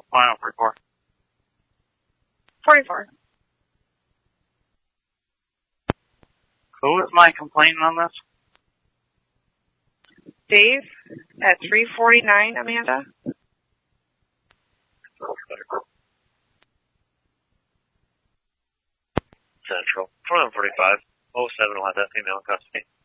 Final report. 44. Who was my complaint on this? Dave at 349, Amanda. Central. 2145. 07 will have that female in custody.